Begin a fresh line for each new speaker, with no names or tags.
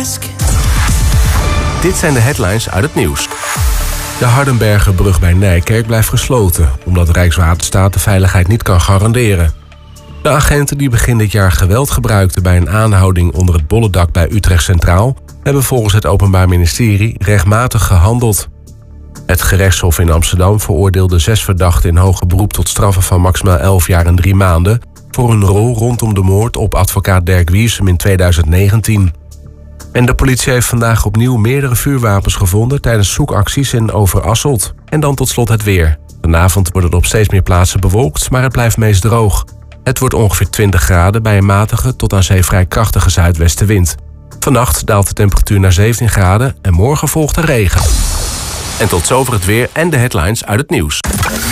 Dit zijn de headlines uit het nieuws. De Hardenbergerbrug bij Nijkerk blijft gesloten, omdat Rijkswaterstaat de veiligheid niet kan garanderen. De agenten die begin dit jaar geweld gebruikten bij een aanhouding onder het Bollendak bij Utrecht Centraal hebben volgens het Openbaar Ministerie rechtmatig gehandeld. Het gerechtshof in Amsterdam veroordeelde 6 verdachten in hoger beroep tot straffen van maximaal 11 jaar en 3 maanden... voor hun rol rondom de moord op advocaat Dirk Wiersum in 2019. En de politie heeft vandaag opnieuw meerdere vuurwapens gevonden tijdens zoekacties in Overasselt. En dan tot slot het weer. Vanavond wordt het op steeds meer plaatsen bewolkt, maar het blijft meest droog. Het wordt ongeveer 20 graden bij een matige tot aan zee vrij krachtige zuidwestenwind. Vannacht daalt de temperatuur naar 17 graden en morgen volgt er regen. En tot zover het weer en de headlines uit het nieuws.